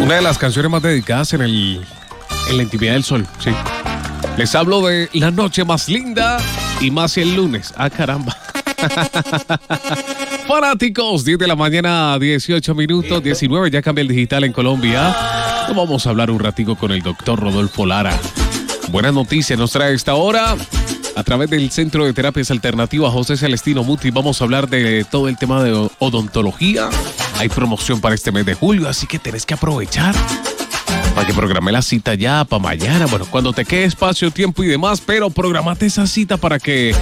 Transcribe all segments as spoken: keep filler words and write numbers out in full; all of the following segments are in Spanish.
Una de las canciones más dedicadas en, el, en la intimidad del sol, sí. Les hablo de La Noche Más Linda y más el lunes. Ah, caramba. Fanáticos, diez de la mañana, dieciocho minutos, diecinueve, ya cambia el digital en Colombia. Nos vamos a hablar un ratico con el doctor Rodolfo Lara. Buenas noticias nos trae esta hora. A través del Centro de Terapias Alternativas José Celestino Muti vamos a hablar de todo el tema de odontología. Hay promoción para este mes de julio, así que tenés que aprovechar para que programe la cita ya para mañana. Bueno, cuando te quede espacio, tiempo y demás, pero programate esa cita para que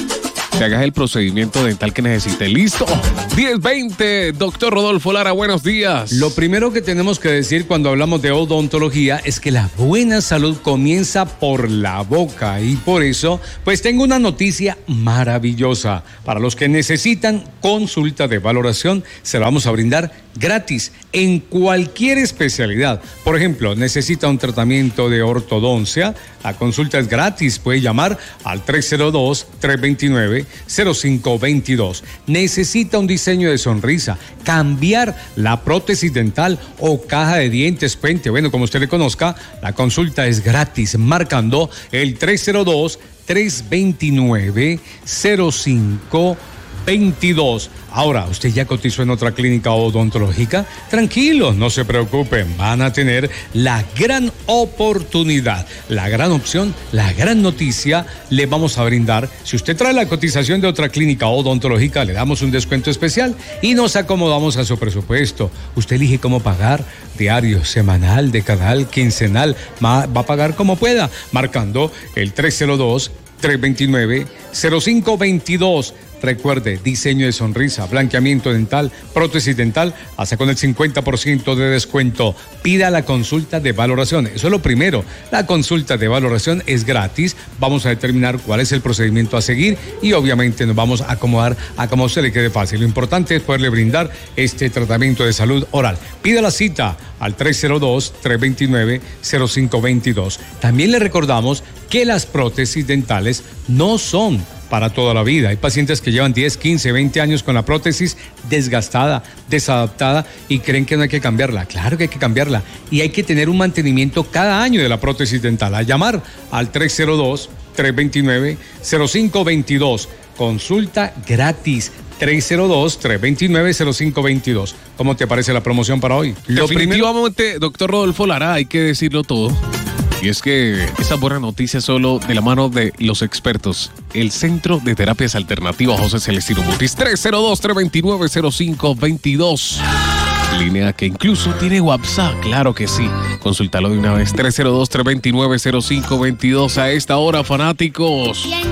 te hagas el procedimiento dental que necesites. ¿Listo? diez veinte, doctor Rodolfo Lara, buenos días. Lo primero que tenemos que decir cuando hablamos de odontología es que la buena salud comienza por la boca y por eso, pues tengo una noticia maravillosa. Para los que necesitan consulta de valoración, se la vamos a brindar gratis en cualquier especialidad. Por ejemplo, necesita un tratamiento de ortodoncia, la consulta es gratis, puede llamar al tres cero dos, tres dos nueve, cero cinco dos dos. Necesita un diseño de sonrisa, cambiar la prótesis dental o caja de dientes, puente, bueno, como usted le conozca, la consulta es gratis, marcando el tres cero dos, tres dos nueve, cero cinco veintidós. Ahora, ¿usted ya cotizó en otra clínica odontológica? Tranquilo, no se preocupen, van a tener la gran oportunidad, la gran opción, la gran noticia le vamos a brindar. Si usted trae la cotización de otra clínica odontológica, le damos un descuento especial y nos acomodamos a su presupuesto. Usted elige cómo pagar, diario, semanal, decadal, quincenal, va a pagar como pueda, marcando el tres cero dos, tres dos nueve, cero cinco veintidós. Recuerde, diseño de sonrisa, blanqueamiento dental, prótesis dental, hasta con el cincuenta por ciento de descuento. Pida la consulta de valoración. Eso es lo primero. La consulta de valoración es gratis. Vamos a determinar cuál es el procedimiento a seguir y obviamente nos vamos a acomodar a como a usted le quede fácil. Lo importante es poderle brindar este tratamiento de salud oral. Pida la cita al tres cero dos, tres dos nueve, cero cinco veintidós. También le recordamos que las prótesis dentales no son para toda la vida. Hay pacientes que llevan diez, quince, veinte años con la prótesis desgastada, desadaptada y creen que no hay que cambiarla. Claro que hay que cambiarla y hay que tener un mantenimiento cada año de la prótesis dental. A llamar al tres cero dos, tres dos nueve, cero cinco veintidós. Consulta gratis. tres cero dos, tres dos nueve, cero cinco veintidós. ¿Cómo te parece la promoción para hoy? Lo Definitivamente, primero, doctor Rodolfo Lara, hay que decirlo todo. Y es que esa buena noticia solo de la mano de los expertos. El Centro de Terapias Alternativas José Celestino Mutis, tres cero dos, tres dos nueve, cero cinco veintidós. Línea que incluso tiene WhatsApp, claro que sí. Consúltalo de una vez, tres cero dos, tres dos nueve, cero cinco veintidós. A esta hora, fanáticos.